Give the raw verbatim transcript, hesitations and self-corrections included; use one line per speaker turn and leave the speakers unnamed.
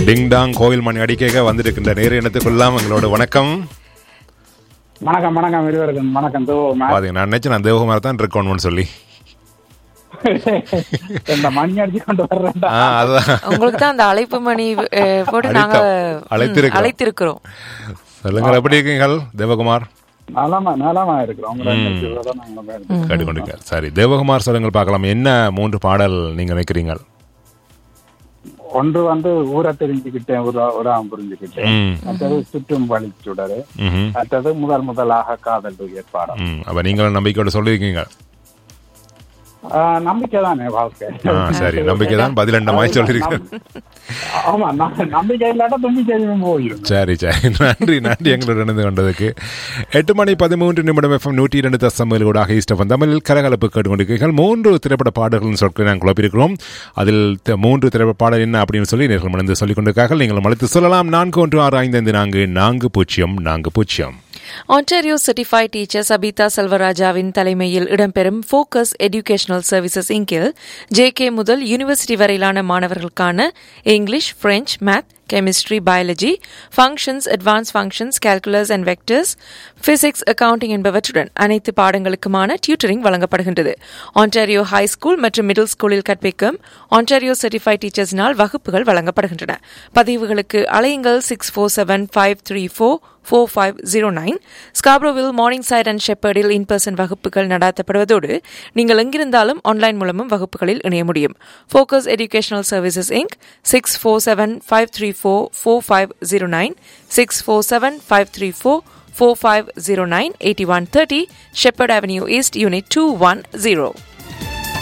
டிங் Tang கோவில் மணி அடிக்க வந்திருக்கின்ற நேர இனத்துக்குள்ளாம் எங்களோட வணக்கம்.
வணக்கம் வணக்கம் இருவருக்கும் வணக்கம்.
பாத்தீங்க நான் நினைச்சேன் நான் தேவகுமார் தான் இருக்கணும்னு சொல்லி
மணி அடிச்சு கொண்டு வர்றேன்.
உங்களுக்கு தான் அந்த அழைப்பு மணி போட்டு நாங்க அழைத்திருக்கிறோம்.
சொல்லுங்க, எப்படி இருக்கீங்க தேவகுமார்?
நலமா நலமா இருக்கிறோம்.
சரி தேவகுமார், சொல்லுங்கள் பார்க்கலாம், என்ன மூன்று பாடல் நீங்க நினைக்கிறீங்க?
ஒன்று வந்து ஊரை தெரிஞ்சுக்கிட்டேன், உராம் புரிஞ்சுக்கிட்டேன். மற்றது சுற்றும் வழிச்சுடரு. மற்றது முதல் முதலாக காதல் ஏற்பாடு.
அப்ப நீங்களும் நம்பிக்கையோட சொல்லிருக்கீங்க?
நம்பிக்கை தானே வாழ்க்கை.
சரி, நம்பிக்கை தான் பதில் என்ன மாதிரி சொல்லிருக்கேன்.
ஆமா, நம்பிக்கை இல்லாட்ட தும்பிக்கை போயிடும்.
சரி சரி, நன்றி நன்றி எங்களோட இணைந்து கொண்டதுக்கு. எட்டு மணி பதிமூன்று நிமிடம் எஃப்எம் நூற்றி இரண்டு தசமேழு ஊடாக ஈஸ்டஃபம் தமிழில் கரகலப்பு கேட்டுக்கொண்டிருக்கிறீர்கள். மூன்று திரைப்பட பாடல்கள் சொற்களை நாங்கள் குழப்பியிருக்கிறோம். அதில் மூன்று திரைப்பட பாடல் என்ன அப்படின்னு சொல்லி நேர்கள் மணந்து சொல்லிக் கொண்டிருக்கார்கள். நீங்கள் அழைத்து சொல்லலாம். நான்கு ஒன்று ஆறு ஐந்து ஐந்து நான்கு நான்கு பூஜ்ஜியம் நான்கு பூஜ்ஜியம்.
Ontario Certified Teacher Sabita Selvarajavin தலைமையில் இடம்பெறும் Focus Educational Services Inc-இல் J K முதல் யூனிவர்சிட்டி வரையிலான மாணவர்களுக்கான English, French, math, chemistry, biology, functions, advanced functions, calculus and vectors, physics, accounting என்பவற்றுடன் அனைத்து பாடங்களுக்குமான டியூட்டரிங் வழங்கப்படுகின்றது. Ontario High School மற்றும் Middle Schoolஇல் கற்பிக்கும் Ontario Certified Teachersனால் வகுப்புகள் வழங்கப்படுகின்றன. பதிவுகளுக்கு அலையுங்கள் six four seven five three four four five zero nine. ஸ்காப்ரோவில் morning side and ஷெப்பர்டில் in person வகுப்புகள் நடாத்தப்படுவதோடு நீங்கள் எங்கிருந்தாலும் ஆன்லைன் மூலமும் வகுப்புகளில் இணைய முடியும். Focus Educational Services Inc six four seven five three four four five zero nine six four seven five three four four five zero nine eighty one thirty Shepherd Avenue East Unit two one zero.